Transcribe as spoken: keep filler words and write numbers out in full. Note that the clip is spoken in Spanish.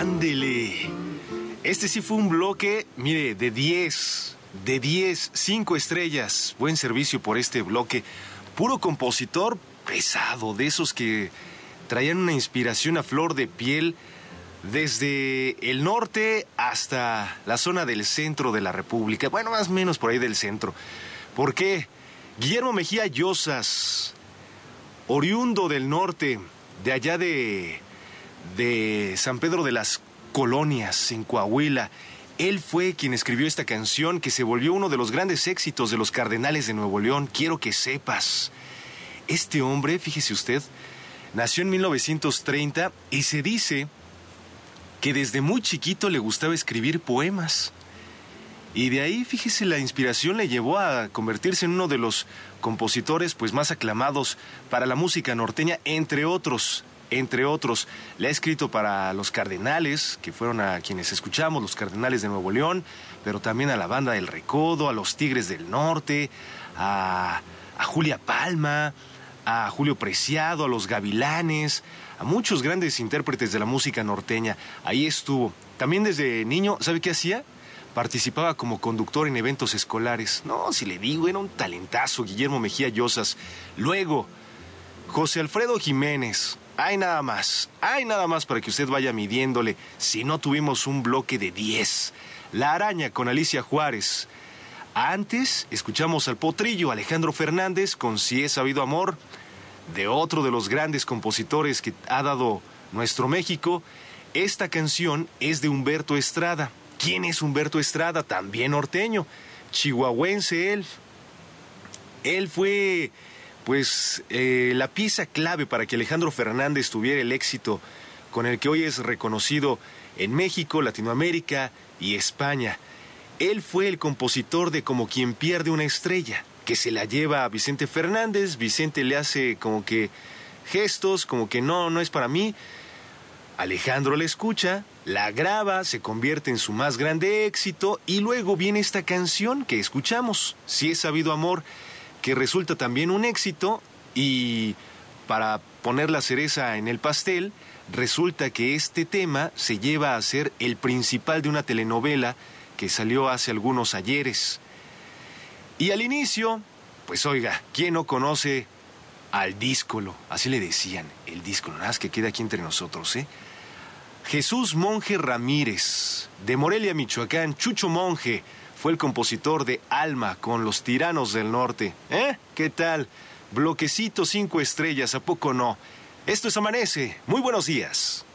Ándele. Este sí fue un bloque, mire, de diez, de diez, cinco estrellas. Buen servicio por este bloque. Puro compositor pesado, de esos que traían una inspiración a flor de piel desde el norte hasta la zona del centro de la República. Bueno, más o menos por ahí del centro. ¿Por qué? Guillermo Mejía Llosas, oriundo del norte, de allá de, de San Pedro de las Colonias, en Coahuila. Él fue quien escribió esta canción que se volvió uno de los grandes éxitos de los Cardenales de Nuevo León. Quiero que sepas. Este hombre, fíjese usted, nació en mil novecientos treinta y se dice que desde muy chiquito le gustaba escribir poemas. Y de ahí, fíjese, la inspiración le llevó a convertirse en uno de los compositores pues más aclamados para la música norteña, entre otros. Entre otros, le ha escrito para los Cardenales, que fueron a quienes escuchamos, los Cardenales de Nuevo León, pero también a la Banda del Recodo, a los Tigres del Norte, a, a Julia Palma, a Julio Preciado, a los Gavilanes, a muchos grandes intérpretes de la música norteña. Ahí estuvo. También desde niño, ¿sabe qué hacía? Participaba como conductor en eventos escolares. No, si le digo, era un talentazo, Guillermo Mejía Llosas. Luego, José Alfredo Jiménez. Hay nada más, hay nada más para que usted vaya midiéndole si no tuvimos un bloque de diez. La Araña con Alicia Juárez. Antes escuchamos al Potrillo, Alejandro Fernández, con Si he sabido amor, de otro de los grandes compositores que ha dado nuestro México. Esta canción es de Humberto Estrada. ¿Quién es Humberto Estrada? También norteño, chihuahuense él. Él fue... pues eh, la pieza clave para que Alejandro Fernández tuviera el éxito con el que hoy es reconocido en México, Latinoamérica y España. Él fue el compositor de Como quien pierde una estrella, que se la lleva a Vicente Fernández. Vicente le hace como que gestos, como que no, no es para mí. Alejandro la escucha, la graba, se convierte en su más grande éxito y luego viene esta canción que escuchamos, Si he sabido amor, que resulta también un éxito. Y para poner la cereza en el pastel, resulta que este tema se lleva a ser el principal de una telenovela que salió hace algunos ayeres. Y al inicio, pues oiga, ¿quién no conoce al díscolo? Así le decían, el díscolo, nada más que queda aquí entre nosotros, ¿eh? Jesús Monje Ramírez, de Morelia, Michoacán. Chucho Monje fue el compositor de Alma con los Tiranos del Norte. ¿Eh? ¿Qué tal? Bloquecito cinco estrellas, ¿a poco no? Esto es Amanece. Muy buenos días.